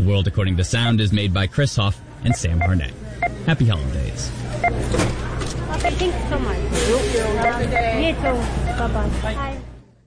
World According to Sound is made by Chris Hoff and Sam Harnett. Happy holidays. Okay, thanks so much. Have a good day. You too. Bye-bye. Bye.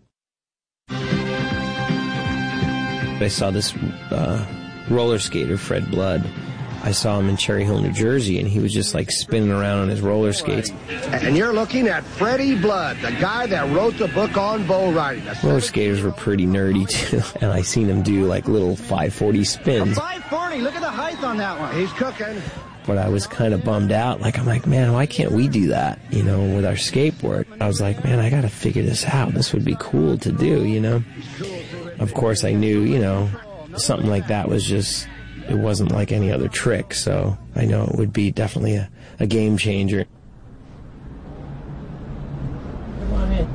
I saw this roller skater, Fred Blood. I saw him in Cherry Hill, New Jersey, and he was just like spinning around on his roller skates. And you're looking at Freddie Blood, the guy that wrote the book on bull riding. Roller skaters were pretty nerdy, too. And I seen him do like little 540 spins. 540, look at the height on that one. He's cooking. But I was kind of bummed out. Like, I'm like, man, why can't we do that, you know, with our skateboard? I was like, man, I got to figure this out. This would be cool to do, you know. Of course, I knew, you know, something like that was just, it wasn't like any other trick. So I know it would be definitely a game changer. Come on in.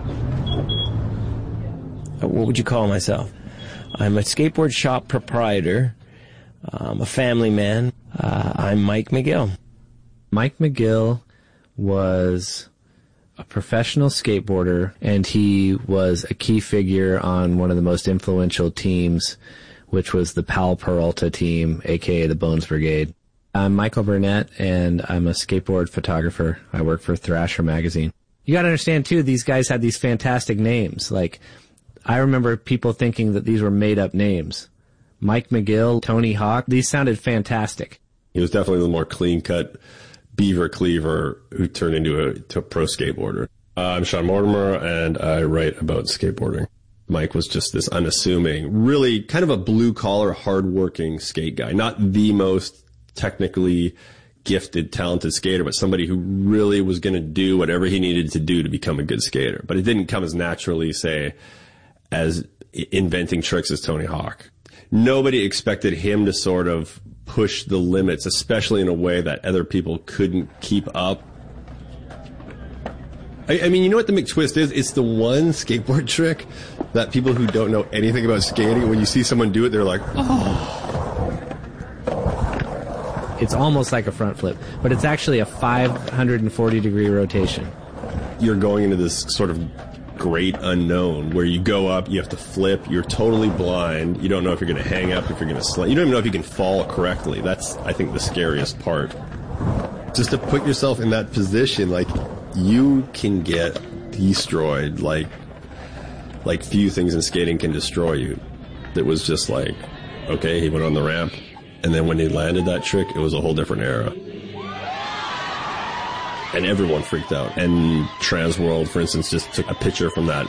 What would you call myself? I'm a skateboard shop proprietor. A family man. I'm Mike McGill. Mike McGill was a professional skateboarder, and he was a key figure on one of the most influential teams, which was the Powell Peralta team, a.k.a. the Bones Brigade. I'm Michael Burnett, and I'm a skateboard photographer. I work for Thrasher magazine. You gotta understand, too, these guys had these fantastic names. Like, I remember people thinking that these were made-up names. Mike McGill, Tony Hawk, these sounded fantastic. He was definitely the more clean-cut beaver cleaver who turned into a pro skateboarder. I'm Sean Mortimer, and I write about skateboarding. Mike was just this unassuming, really kind of a blue-collar, hard-working skate guy. Not the most technically gifted, talented skater, but somebody who really was going to do whatever he needed to do to become a good skater. But it didn't come as naturally, say, as inventing tricks as Tony Hawk. Nobody expected him to sort of push the limits, especially in a way that other people couldn't keep up. I mean, you know what the McTwist is? It's the one skateboard trick that people who don't know anything about skating, when you see someone do it, they're like, oh. It's almost like a front flip, but it's actually a 540-degree rotation. You're going into this sort of great unknown where you go up, you have to flip, you're totally blind, you don't know if you're going to hang up, if you're going to slide, you don't even know if you can fall correctly. That's, I think, the scariest part. Just to put yourself in that position, like, you can get destroyed like few things in skating can destroy you. It was just like, okay, he went on the ramp, and then when he landed that trick, it was a whole different era. And everyone freaked out. And Transworld, for instance, just took a picture from that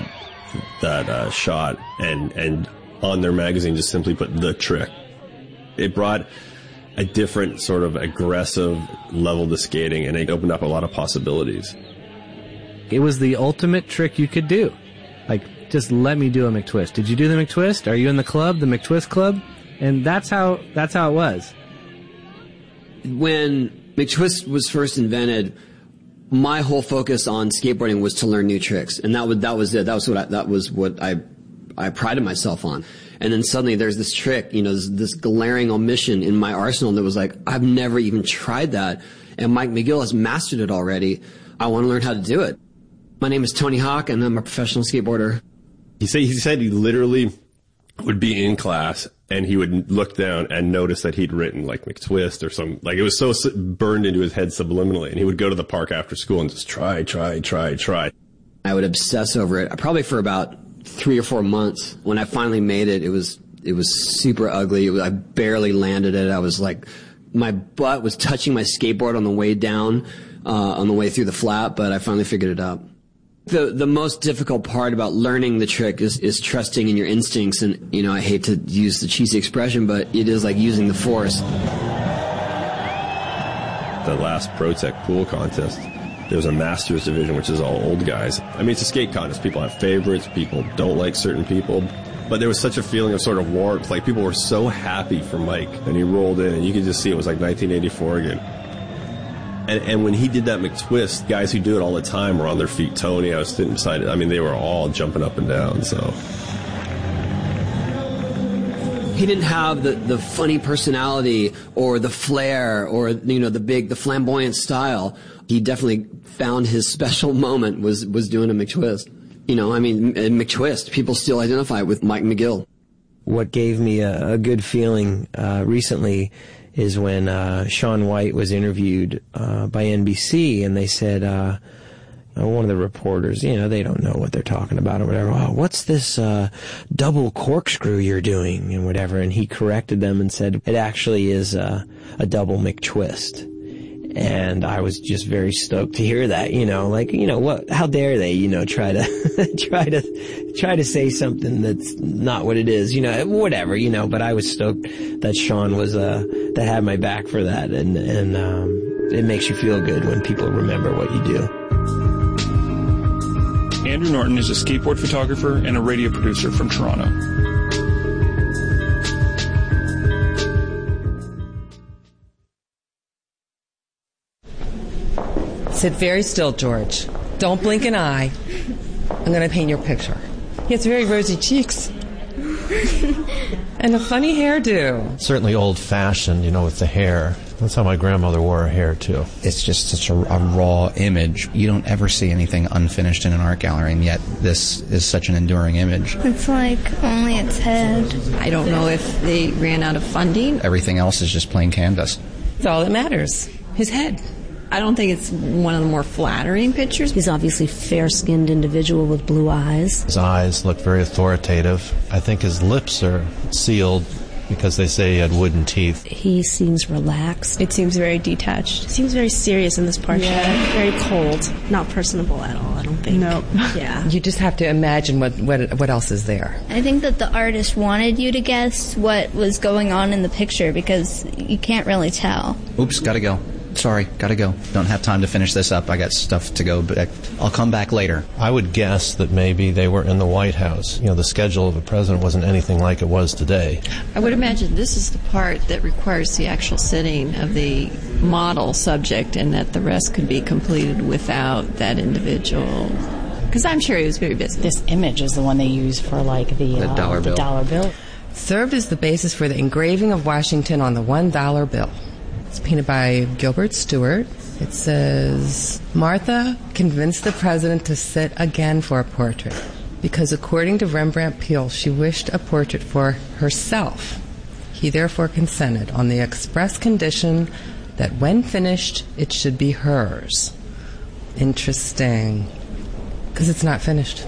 shot, and on their magazine just simply put the trick. It brought a different sort of aggressive level to skating, and it opened up a lot of possibilities. It was the ultimate trick you could do. Like, just let me do a McTwist. Did you do the McTwist? Are you in the club, the McTwist club? And that's how it was. When McTwist was first invented, my whole focus on skateboarding was to learn new tricks, and that was it. That was what I prided myself on. And then suddenly there's this trick, you know, this glaring omission in my arsenal that was like, I've never even tried that, and Mike McGill has mastered it already. I want to learn how to do it. My name is Tony Hawk, and I'm a professional skateboarder. He said he literally would be in class, and he would look down and notice that he'd written like McTwist or some, like, it was so burned into his head subliminally, and he would go to the park after school and just try. I would obsess over it, probably for about 3 or 4 months. When I finally made it, it was super ugly. I barely landed it. I was like, my butt was touching my skateboard on the way down, on the way through the flat, but I finally figured it out. The most difficult part about learning the trick is trusting in your instincts. And, you know, I hate to use the cheesy expression, but it is like using the force. The last ProTech pool contest, there was a Masters division, which is all old guys. I mean, it's a skate contest. People have favorites. People don't like certain people. But there was such a feeling of sort of warmth. Like, people were so happy for Mike. And he rolled in, and you could just see it was like 1984 again. And when he did that McTwist, guys who do it all the time were on their feet. Tony, I was sitting beside it. I mean, they were all jumping up and down, so. He didn't have the funny personality or the flair or, you know, the flamboyant style. He definitely found his special moment was doing a McTwist. You know, I mean, McTwist, people still identify with Mike McGill. what gave me a good feeling recently is when Shaun White was interviewed by NBC, and they said, one of the reporters, they don't know what they're talking about or whatever. Oh, what's this double corkscrew you're doing and whatever? And he corrected them and said, it actually is a double McTwist. And I was just very stoked to hear that, what, how dare they, try to say something that's not what it is, whatever, but I was stoked that Shaun was, that had my back for that. And it makes you feel good when people remember what you do. Andrew Norton is a skateboard photographer and a radio producer from Toronto. Sit very still, George. Don't blink an eye. I'm going to paint your picture. He has very rosy cheeks. And a funny hairdo. Certainly old-fashioned, with the hair. That's how my grandmother wore her hair, too. It's just such a raw image. You don't ever see anything unfinished in an art gallery, and yet this is such an enduring image. It's like only its head. I don't know if they ran out of funding. Everything else is just plain canvas. That's all that matters. His head. I don't think it's one of the more flattering pictures. He's obviously a fair-skinned individual with blue eyes. His eyes look very authoritative. I think his lips are sealed because they say he had wooden teeth. He seems relaxed. It seems very detached. It seems very serious in this portrait. Yeah. Very cold. Not personable at all, I don't think. No. Yeah. You just have to imagine what else is there. I think that the artist wanted you to guess what was going on in the picture because you can't really tell. Oops, gotta go. Sorry, gotta go. Don't have time to finish this up. I got stuff to go, but I'll come back later. I would guess that maybe they were in the White House. The schedule of a president wasn't anything like it was today. I would imagine this is the part that requires the actual sitting of the model subject, and that the rest could be completed without that individual. Because I'm sure he was very busy. This image is the one they use for the dollar bill. The dollar bill. Served as the basis for the engraving of Washington on the $1 bill. It's painted by Gilbert Stuart. It says, Martha convinced the president to sit again for a portrait because according to Rembrandt Peale, she wished a portrait for herself. He therefore consented on the express condition that when finished, it should be hers. Interesting. Because it's not finished.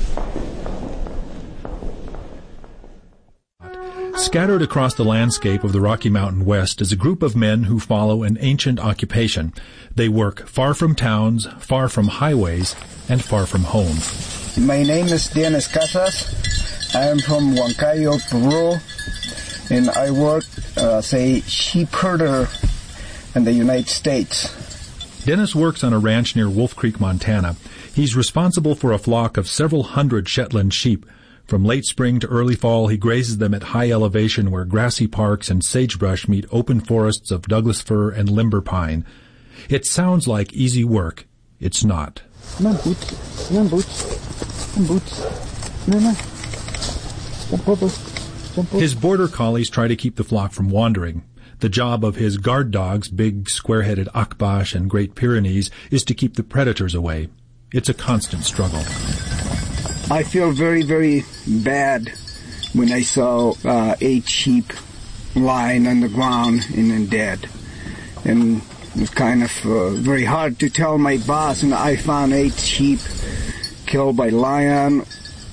Scattered across the landscape of the Rocky Mountain West is a group of men who follow an ancient occupation. They work far from towns, far from highways, and far from home. My name is Dennis Casas. I am from Huancayo, Peru, and I work as a sheep herder in the United States. Dennis works on a ranch near Wolf Creek, Montana. He's responsible for a flock of several hundred Shetland sheep. From late spring to early fall, he grazes them at high elevation where grassy parks and sagebrush meet open forests of Douglas fir and limber pine. It sounds like easy work. It's not. Come on, Boots. Come on, Boots. Come on, Boots. No. Jump over. Jump over. His border collies try to keep the flock from wandering. The job of his guard dogs, big square-headed Akbash and Great Pyrenees, is to keep the predators away. It's a constant struggle. I feel very, very bad when I saw 8 sheep lying on the ground and then dead. And it was kind of very hard to tell my boss, and I found 8 sheep killed by lion.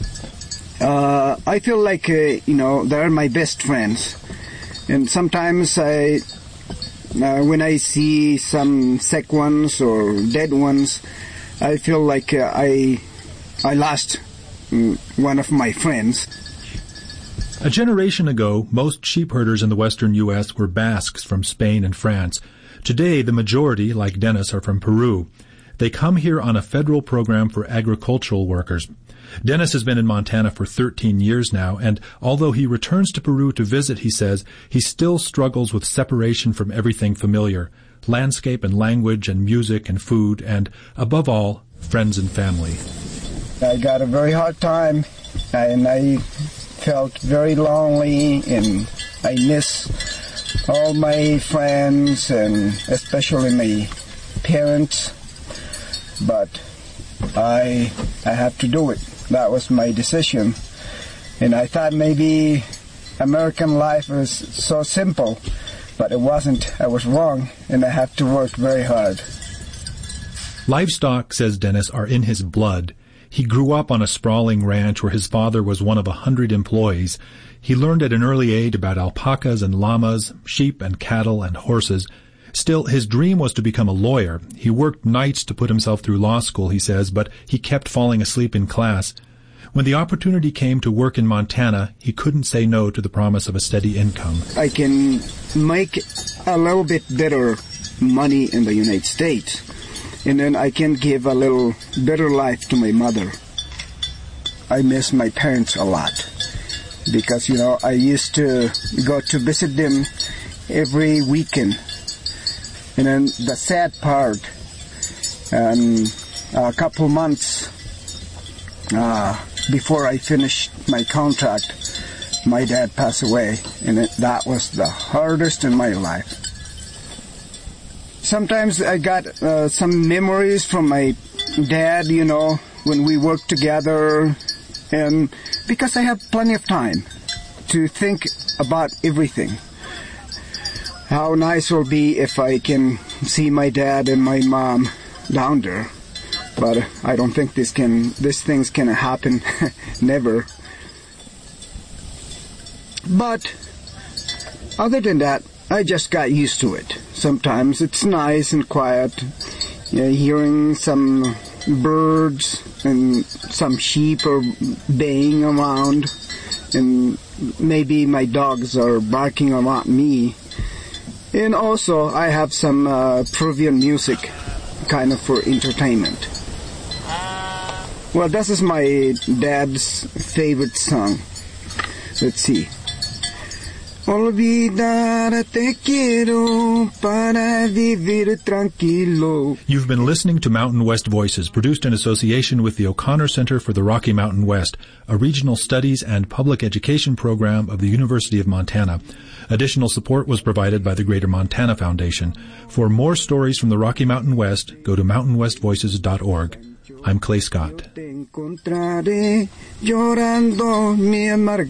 I feel like, they're my best friends. And sometimes when I see some sick ones or dead ones, I feel like I lost one of my friends. A generation ago, most sheep herders in the western U.S. were Basques from Spain and France. Today, the majority, like Dennis, are from Peru. They come here on a federal program for agricultural workers. Dennis has been in Montana for 13 years now, and although he returns to Peru to visit, he says, he still struggles with separation from everything familiar, landscape and language and music and food, and, above all, friends and family. I got a very hard time, and I felt very lonely, and I miss all my friends, and especially my parents, but I have to do it. That was my decision, and I thought maybe American life is so simple, but it wasn't. I was wrong, and I had to work very hard. Livestock, says Dennis, are in his blood. He grew up on a sprawling ranch where his father was one of 100 employees. He learned at an early age about alpacas and llamas, sheep and cattle and horses. Still, his dream was to become a lawyer. He worked nights to put himself through law school, he says, but he kept falling asleep in class. When the opportunity came to work in Montana, he couldn't say no to the promise of a steady income. I can make a little bit better money in the United States, and then I can give a little better life to my mother. I miss my parents a lot because, I used to go to visit them every weekend. And then the sad part, a couple months before I finished my contract, my dad passed away, and that was the hardest in my life. Sometimes I got some memories from my dad, when we worked together, and because I have plenty of time to think about everything. How nice it will be if I can see my dad and my mom down there. But I don't think these things can happen. Never. But other than that, I just got used to it. Sometimes it's nice and quiet, hearing some birds and some sheep are baying around, and maybe my dogs are barking around me. And also, I have some Peruvian music, kind of for entertainment. Well, this is my dad's favorite song. Let's see. Olvidar te quiero para vivir tranquilo. You've been listening to Mountain West Voices, produced in association with the O'Connor Center for the Rocky Mountain West, a regional studies and public education program of the University of Montana. Additional support was provided by the Greater Montana Foundation. For more stories from the Rocky Mountain West, go to mountainwestvoices.org. I'm Clay Scott.